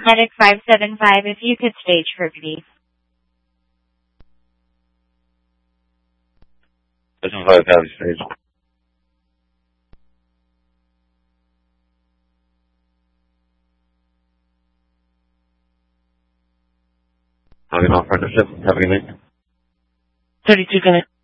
Medic 575, if you could stage for please. This is 5 stage. Having off partnership. Have a good night. 32 Connect.